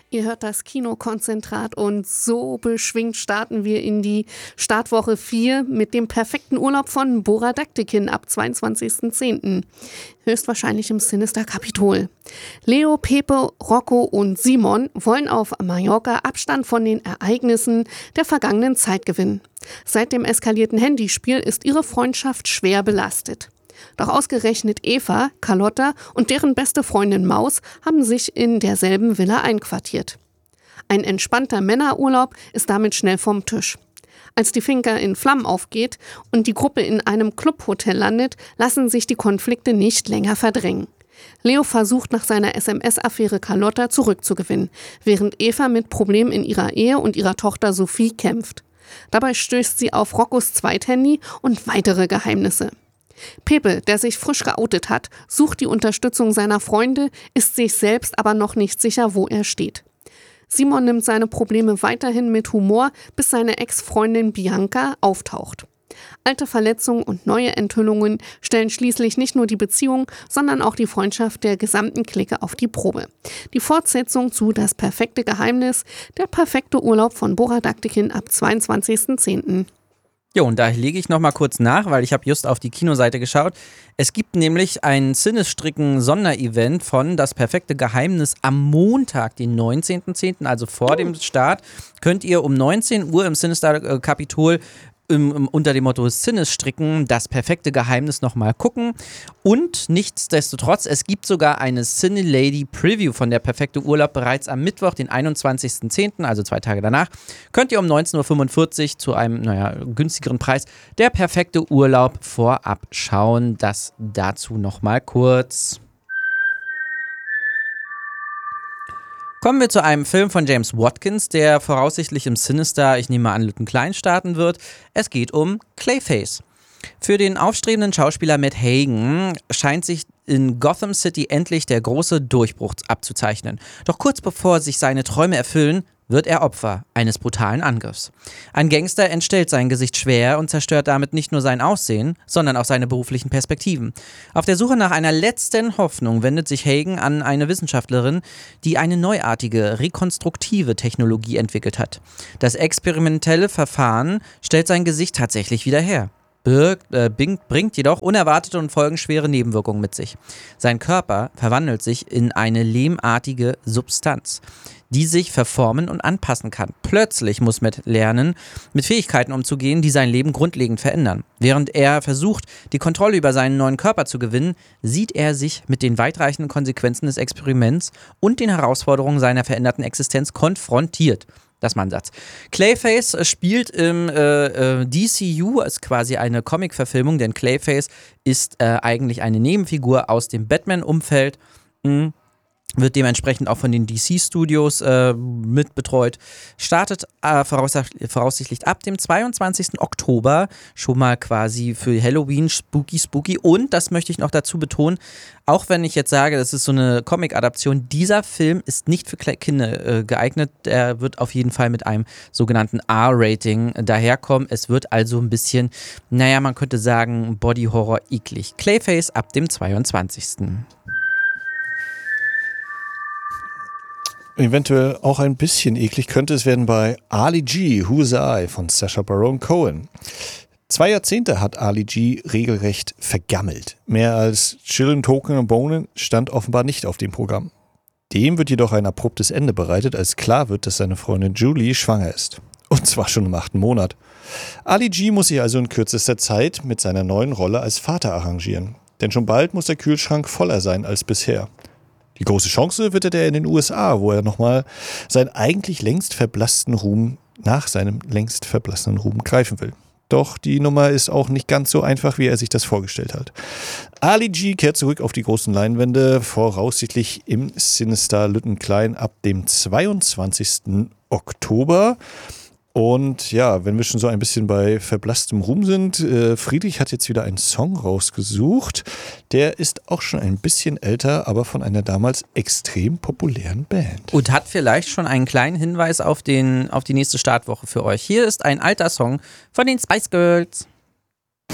Ihr hört das Kinokonzentrat und so beschwingt starten wir in die Startwoche 4 mit dem perfekten Urlaub von Bora Daktikin ab 22.10. Höchstwahrscheinlich im Sinister Capitol. Leo, Pepe, Rocco und Simon wollen auf Mallorca Abstand von den Ereignissen der vergangenen Zeit gewinnen. Seit dem eskalierten Handyspiel ist ihre Freundschaft schwer belastet. Doch ausgerechnet Eva, Carlotta und deren beste Freundin Maus haben sich in derselben Villa einquartiert. Ein entspannter Männerurlaub ist damit schnell vom Tisch. Als die Finca in Flammen aufgeht und die Gruppe in einem Clubhotel landet, lassen sich die Konflikte nicht länger verdrängen. Leo versucht nach seiner SMS-Affäre Carlotta zurückzugewinnen, während Eva mit Problemen in ihrer Ehe und ihrer Tochter Sophie kämpft. Dabei stößt sie auf Roccos Zweithandy und weitere Geheimnisse. Pepe, der sich frisch geoutet hat, sucht die Unterstützung seiner Freunde, ist sich selbst aber noch nicht sicher, wo er steht. Simon nimmt seine Probleme weiterhin mit Humor, bis seine Ex-Freundin Bianca auftaucht. Alte Verletzungen und neue Enthüllungen stellen schließlich nicht nur die Beziehung, sondern auch die Freundschaft der gesamten Clique auf die Probe. Die Fortsetzung zu Das perfekte Geheimnis, der perfekte Urlaub von Bora Daktikin ab 22.10. Jo, und da lege ich nochmal kurz nach, weil ich habe just auf die Kinoseite geschaut. Es gibt nämlich ein Cinestricken-Sonderevent von Das perfekte Geheimnis am Montag, den 19.10., also vor dem Start, könnt ihr um 19 Uhr im Sinister Capitol unter dem Motto Cinestricken das perfekte Geheimnis nochmal gucken. Und nichtsdestotrotz, es gibt sogar eine Cine Lady Preview von der perfekte Urlaub bereits am Mittwoch, den 21.10., also 2 Tage danach. Könnt ihr um 19.45 Uhr zu einem, günstigeren Preis der perfekte Urlaub vorab schauen. Das dazu nochmal kurz. Kommen wir zu einem Film von James Watkins, der voraussichtlich im Sinister, ich nehme an, Lütten Klein starten wird. Es geht um Clayface. Für den aufstrebenden Schauspieler Matt Hagen scheint sich in Gotham City endlich der große Durchbruch abzuzeichnen. Doch kurz bevor sich seine Träume erfüllen, wird er Opfer eines brutalen Angriffs. Ein Gangster entstellt sein Gesicht schwer und zerstört damit nicht nur sein Aussehen, sondern auch seine beruflichen Perspektiven. Auf der Suche nach einer letzten Hoffnung wendet sich Hagen an eine Wissenschaftlerin, die eine neuartige, rekonstruktive Technologie entwickelt hat. Das experimentelle Verfahren stellt sein Gesicht tatsächlich wieder her. Bringt jedoch unerwartete und folgenschwere Nebenwirkungen mit sich. Sein Körper verwandelt sich in eine lehmartige Substanz, die sich verformen und anpassen kann. Plötzlich muss Matt lernen, mit Fähigkeiten umzugehen, die sein Leben grundlegend verändern. Während er versucht, die Kontrolle über seinen neuen Körper zu gewinnen, sieht er sich mit den weitreichenden Konsequenzen des Experiments und den Herausforderungen seiner veränderten Existenz konfrontiert. Das ist mein Satz. Clayface spielt im DCU, ist quasi eine Comic-Verfilmung, denn Clayface ist eigentlich eine Nebenfigur aus dem Batman-Umfeld. Wird dementsprechend auch von den DC-Studios mitbetreut. Startet voraussichtlich ab dem 22. Oktober schon mal quasi für Halloween spooky. Und, das möchte ich noch dazu betonen, auch wenn ich jetzt sage, das ist so eine Comic-Adaption, dieser Film ist nicht für Kinder geeignet. Er wird auf jeden Fall mit einem sogenannten R-Rating daherkommen. Es wird also ein bisschen, man könnte sagen, Body-Horror eklig. Clayface ab dem 22. Eventuell auch ein bisschen eklig könnte es werden bei Ali G, Who's I von Sacha Baron Cohen. 2 Jahrzehnte hat Ali G regelrecht vergammelt. Mehr als Chillin' Token und Bonen stand offenbar nicht auf dem Programm. Dem wird jedoch ein abruptes Ende bereitet, als klar wird, dass seine Freundin Julie schwanger ist. Und zwar schon im 8. Monat. Ali G muss sich also in kürzester Zeit mit seiner neuen Rolle als Vater arrangieren. Denn schon bald muss der Kühlschrank voller sein als bisher. Die große Chance wittert er in den USA, wo er nochmal seinen eigentlich längst verblassten Ruhm greifen will. Doch die Nummer ist auch nicht ganz so einfach, wie er sich das vorgestellt hat. Ali G kehrt zurück auf die großen Leinwände, voraussichtlich im Sinister Lütten Klein ab dem 22. Oktober. Und ja, wenn wir schon so ein bisschen bei verblasstem Ruhm sind, Friedrich hat jetzt wieder einen Song rausgesucht. Der ist auch schon ein bisschen älter, aber von einer damals extrem populären Band. Und hat vielleicht schon einen kleinen Hinweis auf die nächste Startwoche für euch. Hier ist ein alter Song von den Spice Girls.